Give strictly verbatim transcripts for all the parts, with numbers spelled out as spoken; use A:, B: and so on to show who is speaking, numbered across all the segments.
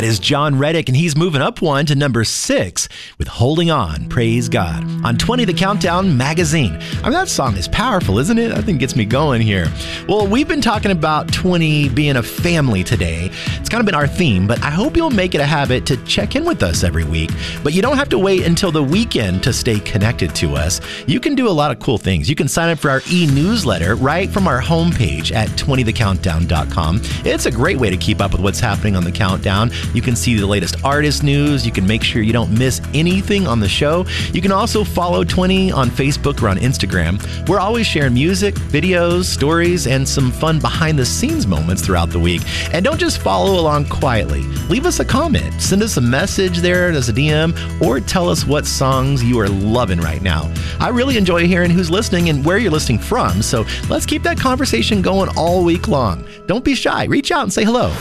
A: That is John Reddick, and he's moving up one to number six with Holding On, Praise God. On twenty, The Countdown Magazine. I mean, that song is powerful, isn't it? I think it gets me going here. Well, we've been talking about twenty being a family today. It's kind of been our theme, but I hope you'll make it a habit to check in with us every week. But you don't have to wait until the weekend to stay connected to us. You can do a lot of cool things. You can sign up for our e-newsletter right from our homepage at twenty the countdown dot com. It's a great way to keep up with what's happening on the countdown. You can see the latest artist news. You can make sure you don't miss anything on the show. You can also follow twenty on Facebook or on Instagram. We're always sharing music, videos, stories, and some fun behind-the-scenes moments throughout the week. And don't just follow along quietly. Leave us a comment. Send us a message there as a D M, or tell us what songs you are loving right now. I really enjoy hearing who's listening and where you're listening from, so let's keep that conversation going all week long. Don't be shy. Reach out and say hello.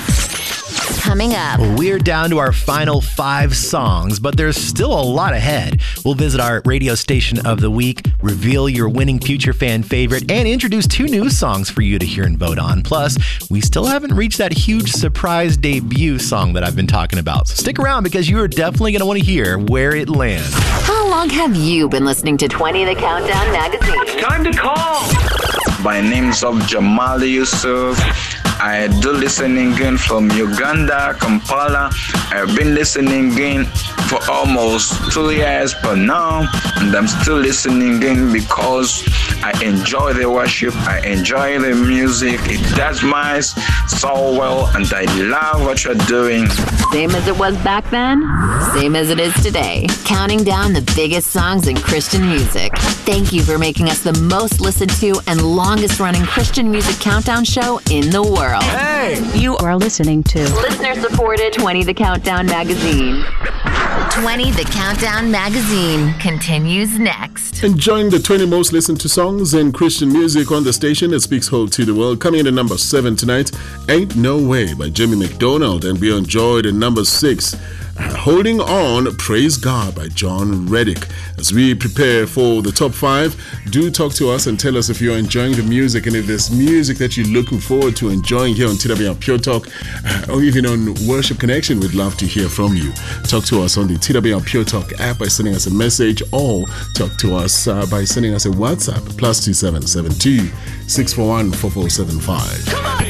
B: Coming up,
A: we're down to our final five songs, but there's still a lot ahead. We'll visit our radio station of the week, reveal your winning future fan favorite, and introduce two new songs for you to hear and vote on. Plus, we still haven't reached that huge surprise debut song that I've been talking about. So stick around, because you are definitely going to want to hear where it lands.
B: How long have you been listening to twenty The Countdown Magazine?
C: It's time to call!
D: By names of Jamal Yusuf. I do listening in from Uganda, Kampala. I've been listening in for almost two years per now, and I'm still listening in because I enjoy the worship, I enjoy the music. It does my soul well, and I love what you're doing.
B: Same as it was back then, same as it is today. Counting down the biggest songs in Christian music. Thank you for making us the most listened to and longest running Christian music countdown show in the world.
A: Hey!
E: You are listening to
B: listener supported twenty The Countdown Magazine. twenty The Countdown Magazine continues next.
F: Enjoying the twenty most listened to songs in Christian music on the station that speaks hope to the world. Coming in at number seven tonight, Ain't No Way by Jimmy McDonald, and we enjoyed at number six, Holding On, Praise God by John Reddick. As we prepare for the top five, do talk to us and tell us if you're enjoying the music, and if there's music that you're looking forward to enjoying here on T W R Pure Talk, uh, or even on Worship Connection. We'd love to hear from you. Talk to us on the T W R Pure Talk app by sending us a message, or talk to us uh, by sending us a WhatsApp, plus two seven seven two, six four one, four four seven five.
A: Come on!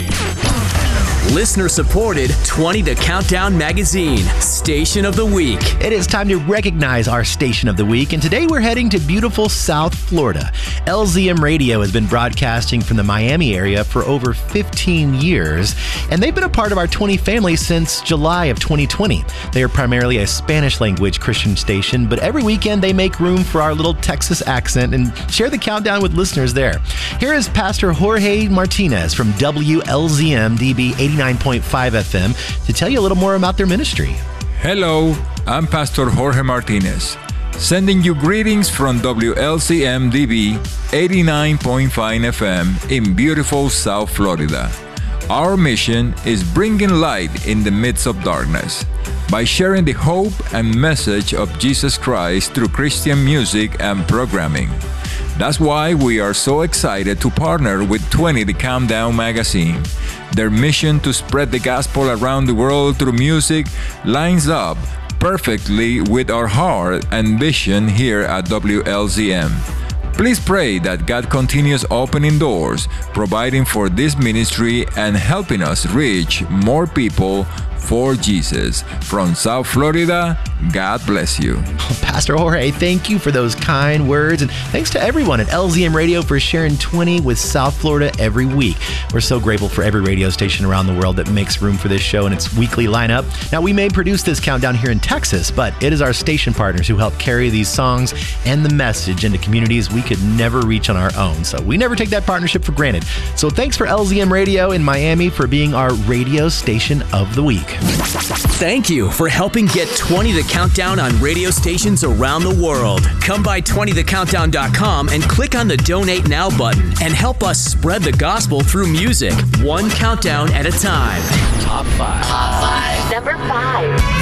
G: Listener supported twenty The Countdown Magazine, Station of the Week.
A: It is time to recognize our Station of the Week, and today we're heading to beautiful South Florida. L Z M Radio has been broadcasting from the Miami area for over fifteen years, and they've been a part of our twenty family since July of twenty twenty. They are primarily a Spanish language Christian station, but every weekend they make room for our little Texas accent and share the countdown with listeners there. Here is Pastor Jorge Martinez from W L Z M D B eighty-nine point five F M to tell you a little more about their ministry.
H: Hello, I'm Pastor Jorge Martinez, sending you greetings from W L C M D B eighty-nine point five F M in beautiful South Florida. Our mission is bringing light in the midst of darkness by sharing the hope and message of Jesus Christ through Christian music and programming. That's why we are so excited to partner with twenty The Countdown Magazine. Their mission to spread the gospel around the world through music lines up perfectly with our heart and vision here at W L Z M. Please pray that God continues opening doors, providing for this ministry, and helping us reach more people for Jesus. From South Florida, God bless you.
A: Pastor Jorge, thank you for those kind words, and thanks to everyone at L Z M Radio for sharing twenty with South Florida every week. We're so grateful for every radio station around the world that makes room for this show and its weekly lineup. Now, we may produce this countdown here in Texas, but it is our station partners who help carry these songs and the message into communities we could never reach on our own. So we never take that partnership for granted. So thanks for L Z M Radio in Miami for being our radio station of the week.
G: Thank you for helping get twenty The Countdown on radio stations around the world. Come by twenty the countdown dot com and click on the Donate Now button and help us spread the gospel through music, one countdown at a time.
A: Top five.
B: Top five. Number five.